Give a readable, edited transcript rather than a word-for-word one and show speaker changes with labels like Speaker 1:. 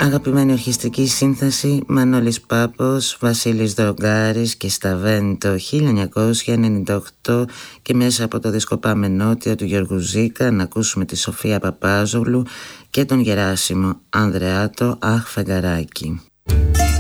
Speaker 1: Αγαπημένη ορχιστρική σύνθεση, Μανώλης Πάπος, Βασίλης Δρογκάρης και Σταβέν το 1998, και μέσα από το δίσκο Πάμε Νότια του Γιώργου Ζήκα να ακούσουμε τη Σοφία Παπάζογλου και τον Γεράσιμο Ανδρεάτο, Αχ Φεγγαράκι.